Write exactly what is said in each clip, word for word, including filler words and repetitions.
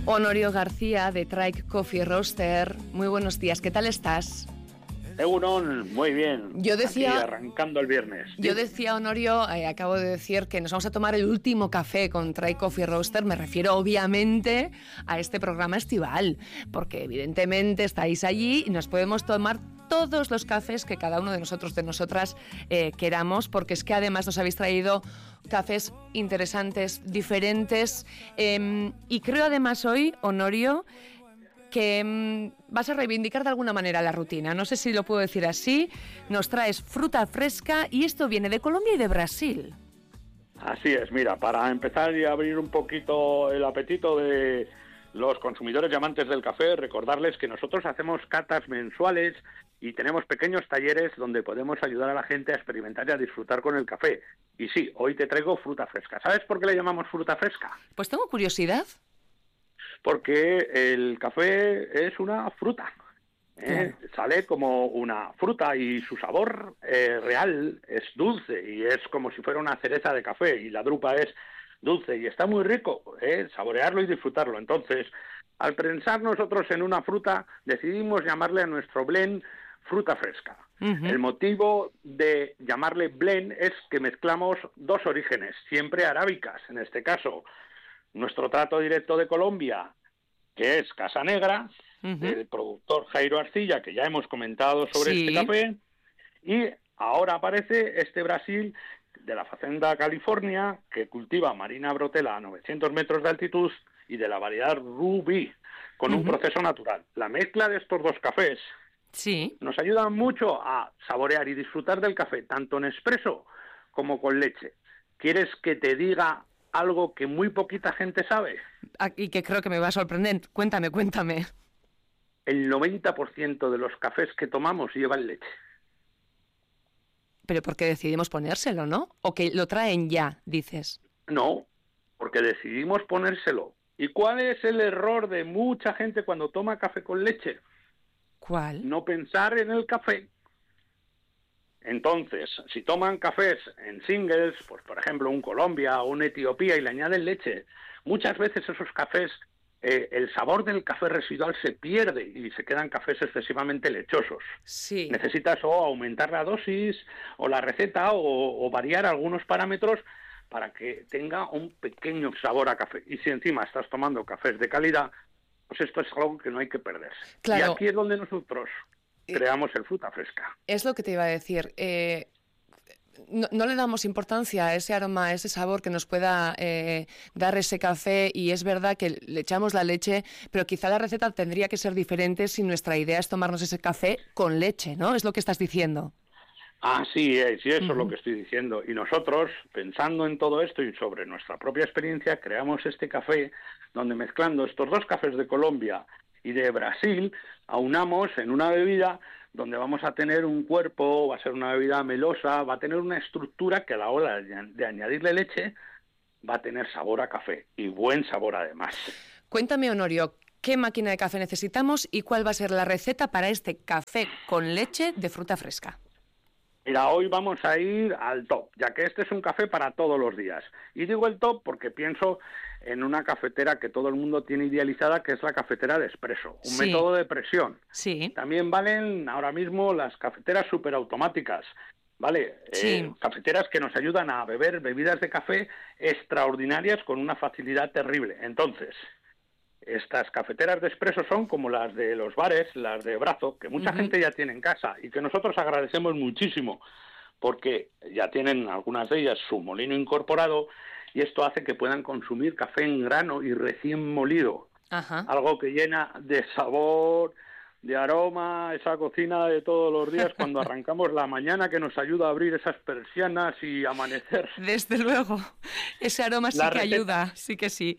Honorio García, de Trike Coffee Roaster. Muy buenos días, ¿qué tal estás? Egunon, muy bien. Yo decía, aquí arrancando el viernes. Yo decía, Honorio, eh, acabo de decir que nos vamos a tomar el último café con Trike Coffee Roaster. Me refiero, obviamente, a este programa estival, porque evidentemente estáis allí y nos podemos tomar todos los cafés que cada uno de nosotros, de nosotras, eh, queramos, porque es que además nos habéis traído cafés interesantes, diferentes, eh, y creo además hoy, Honorio, que mmm, vas a reivindicar de alguna manera la rutina. No sé si lo puedo decir así. Nos traes fruta fresca y esto viene de Colombia y de Brasil. Así es, mira, para empezar y abrir un poquito el apetito de los consumidores y amantes del café, recordarles que nosotros hacemos catas mensuales y tenemos pequeños talleres donde podemos ayudar a la gente a experimentar y a disfrutar con el café. Y sí, hoy te traigo fruta fresca. ¿Sabes por qué le llamamos fruta fresca? Pues tengo curiosidad. Porque el café es una fruta, ¿eh? Claro. Sale como una fruta y su sabor eh, real es dulce y es como si fuera una cereza de café y la drupa es dulce y está muy rico, ¿eh? Saborearlo y disfrutarlo. Entonces, al pensar nosotros en una fruta, decidimos llamarle a nuestro blend fruta fresca. Uh-huh. El motivo de llamarle blend es que mezclamos dos orígenes, siempre arábicas en este caso. Nuestro trato directo de Colombia, que es Casa Negra, uh-huh. del productor Jairo Arcilla, que ya hemos comentado sobre sí. este café, y ahora aparece este Brasil de la Fazenda California, que cultiva Marina Brotella a novecientos metros de altitud y de la variedad Rubí, con uh-huh. un proceso natural. La mezcla de estos dos cafés sí. nos ayuda mucho a saborear y disfrutar del café, tanto en expreso como con leche. ¿Quieres que te diga algo que muy poquita gente sabe? Y que creo que me va a sorprender. Cuéntame, cuéntame. El noventa por ciento de los cafés que tomamos llevan leche. Pero porque decidimos ponérselo, ¿no? O que lo traen ya, dices. No, porque decidimos ponérselo. ¿Y cuál es el error de mucha gente cuando toma café con leche? ¿Cuál? No pensar en el café. Entonces, si toman cafés en singles, pues por ejemplo un Colombia o un Etiopía y le añaden leche, muchas veces esos cafés, eh, el sabor del café residual se pierde y se quedan cafés excesivamente lechosos. Sí. Necesitas o aumentar la dosis o la receta o, o variar algunos parámetros para que tenga un pequeño sabor a café. Y si encima estás tomando cafés de calidad, pues esto es algo que no hay que perderse. Claro. Y aquí es donde nosotros creamos el fruta fresca. Es lo que te iba a decir. Eh, no, no le damos importancia a ese aroma, a ese sabor que nos pueda eh, dar ese café, y es verdad que le echamos la leche, pero quizá la receta tendría que ser diferente si nuestra idea es tomarnos ese café con leche, ¿no? Es lo que estás diciendo. Así es, y eso uh-huh. es lo que estoy diciendo. Y nosotros, pensando en todo esto y sobre nuestra propia experiencia, creamos este café donde, mezclando estos dos cafés de Colombia y de Brasil, aunamos en una bebida donde vamos a tener un cuerpo, va a ser una bebida melosa, va a tener una estructura que a la hora de añadirle leche va a tener sabor a café, y buen sabor además. Cuéntame, Honorio, ¿qué máquina de café necesitamos y cuál va a ser la receta para este café con leche de fruta fresca? Mira, hoy vamos a ir al top, ya que este es un café para todos los días. Y digo el top porque pienso en una cafetera que todo el mundo tiene idealizada, que es la cafetera de expreso, un sí. método de presión. Sí. También valen ahora mismo las cafeteras superautomáticas, ¿vale? Sí. Eh, cafeteras que nos ayudan a beber bebidas de café extraordinarias con una facilidad terrible. Entonces, estas cafeteras de expreso son como las de los bares, las de brazo, que mucha uh-huh. gente ya tiene en casa y que nosotros agradecemos muchísimo, porque ya tienen algunas de ellas su molino incorporado, y esto hace que puedan consumir café en grano y recién molido. Uh-huh. Algo que llena de sabor, de aroma, esa cocina de todos los días cuando arrancamos la mañana, que nos ayuda a abrir esas persianas y amanecer. Desde luego, ese aroma sí la que receta... ayuda, sí que sí.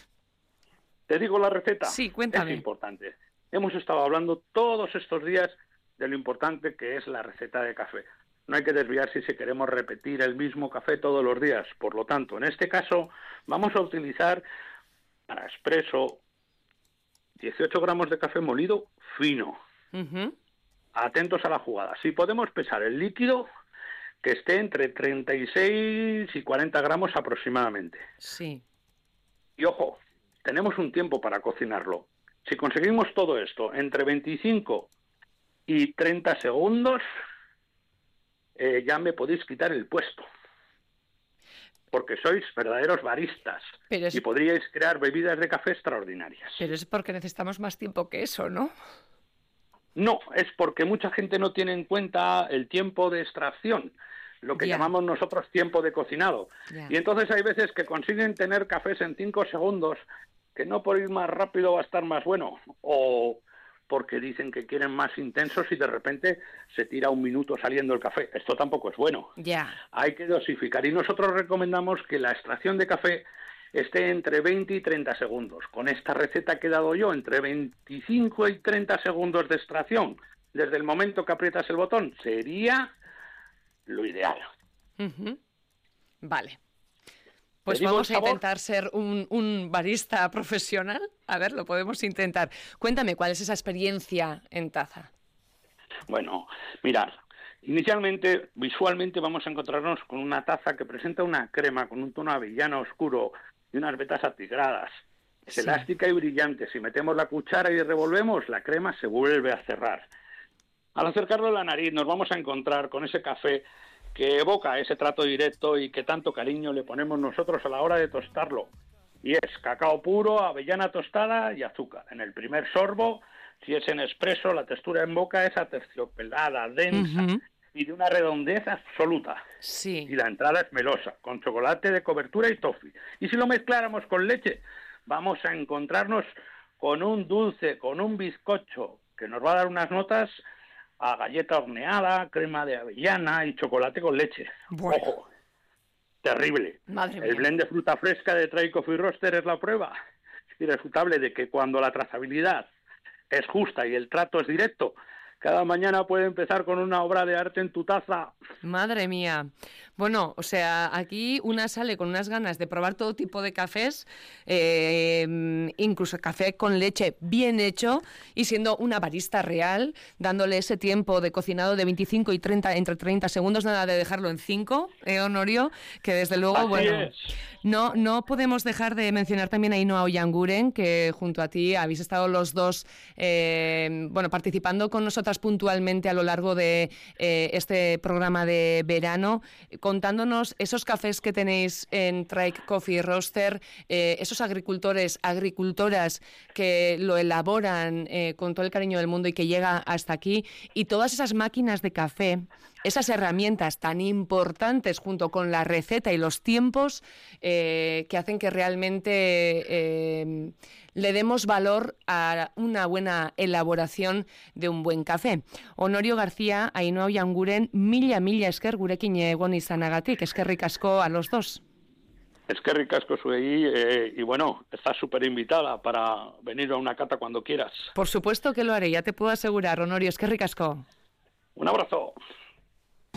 ¿Te digo la receta? Sí, cuéntame. Es importante. Hemos estado hablando todos estos días de lo importante que es la receta de café. No hay que desviarse si queremos repetir el mismo café todos los días. Por lo tanto, en este caso, vamos a utilizar para expreso dieciocho gramos de café molido fino. Uh-huh. Atentos a la jugada. Si podemos pesar el líquido, que esté entre treinta y seis y cuarenta gramos aproximadamente. Sí. Y ojo, tenemos un tiempo para cocinarlo. Si conseguimos todo esto entre veinticinco y treinta segundos, eh, ya me podéis quitar el puesto. Porque sois verdaderos baristas es... y podríais crear bebidas de café extraordinarias. Pero es porque necesitamos más tiempo que eso, ¿no? No, es porque mucha gente no tiene en cuenta el tiempo de extracción, lo que yeah. llamamos nosotros tiempo de cocinado. Yeah. Y entonces hay veces que consiguen tener cafés en cinco segundos, que no por ir más rápido va a estar más bueno, o porque dicen que quieren más intensos y de repente se tira un minuto saliendo el café. Esto tampoco es bueno. Yeah. Hay que dosificar y nosotros recomendamos que la extracción de café esté entre veinte y treinta segundos. Con esta receta que he dado yo, entre veinticinco y treinta segundos de extracción, desde el momento que aprietas el botón, sería lo ideal. Uh-huh. Vale. Pues vamos a intentar ser un, un barista profesional. A ver, lo podemos intentar. Cuéntame, ¿cuál es esa experiencia en taza? Bueno, mirad, inicialmente, visualmente vamos a encontrarnos con una taza que presenta una crema con un tono avellana oscuro y unas vetas atigradas. Es sí. elástica y brillante. Si metemos la cuchara y revolvemos, la crema se vuelve a cerrar. Al acercarlo a la nariz nos vamos a encontrar con ese café que evoca ese trato directo y que tanto cariño le ponemos nosotros a la hora de tostarlo. Y es cacao puro, avellana tostada y azúcar. En el primer sorbo, si es en expreso, la textura en boca es aterciopelada, densa uh-huh. y de una redondez absoluta. Sí. Y la entrada es melosa, con chocolate de cobertura y toffee. Y si lo mezcláramos con leche, vamos a encontrarnos con un dulce, con un bizcocho, que nos va a dar unas notas a galleta horneada, crema de avellana y chocolate con leche. Bueno. ¡Ojo! Terrible. Madre mía. El blend de fruta fresca de Try Coffee Roaster es la prueba irrefutable de que cuando la trazabilidad es justa y el trato es directo, cada mañana puede empezar con una obra de arte en tu taza. Madre mía. Bueno, o sea, aquí una sale con unas ganas de probar todo tipo de cafés, eh, incluso café con leche bien hecho y siendo una barista real, dándole ese tiempo de cocinado de veinticinco y treinta, entre treinta segundos, nada de dejarlo en cinco, ¿eh, Honorio? Que desde luego, Así bueno, es. no, no podemos dejar de mencionar también a Ainhoa Oianguren, que junto a ti habéis estado los dos, eh, bueno, participando con nosotras puntualmente a lo largo de eh, este programa de verano, contándonos esos cafés que tenéis en Try Coffee Roaster, eh, esos agricultores, agricultoras que lo elaboran eh, con todo el cariño del mundo y que llega hasta aquí, y todas esas máquinas de café, esas herramientas tan importantes junto con la receta y los tiempos eh, que hacen que realmente eh, le demos valor a una buena elaboración de un buen café. Honorio García, Ainhoa Oianguren, mila mila esker gurekin egon izanagatik, eskerrik asko a los dos. Eskerrik asko zuei, eh, y bueno, estás súper invitada para venir a una cata cuando quieras. Por supuesto que lo haré, ya te puedo asegurar, Honorio, eskerrik asko. Un abrazo.